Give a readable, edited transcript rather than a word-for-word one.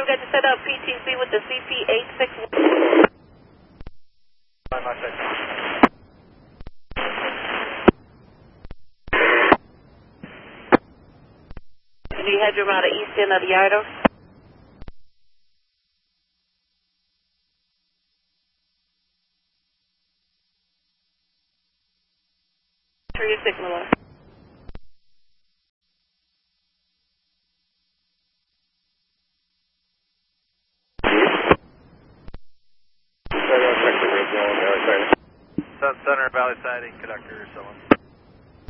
got to set up PTC with the CP861. You had your out of east end of the Yardo? 36 Miller. Center Valley Siding, conductor or someone.